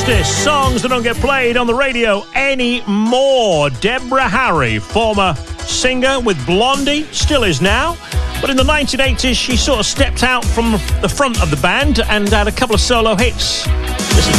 artists, songs that don't get played on the radio anymore. Deborah Harry, former singer with Blondie, still is now. But in the 1980s, she sort of stepped out from the front of the band and had a couple of solo hits. This is